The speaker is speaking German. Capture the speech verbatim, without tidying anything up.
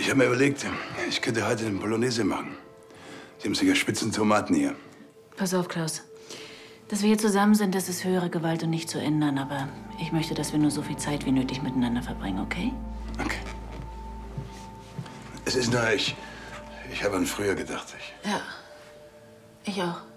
Ich habe mir überlegt, ich könnte heute eine Bolognese machen. Sie haben sicher spitzen Tomaten hier. Pass auf, Klaus. Dass wir hier zusammen sind, das ist höhere Gewalt und nicht zu ändern. Aber ich möchte, dass wir nur so viel Zeit wie nötig miteinander verbringen, okay? Okay. Es ist nur, ich, ich habe an früher gedacht. Ich Ja, ich auch.